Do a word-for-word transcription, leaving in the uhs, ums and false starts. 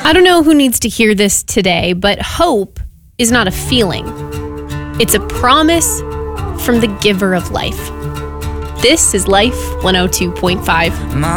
I don't know who needs to hear this today, but hope is not a feeling. It's a promise from the giver of life. This is Life one oh two point five.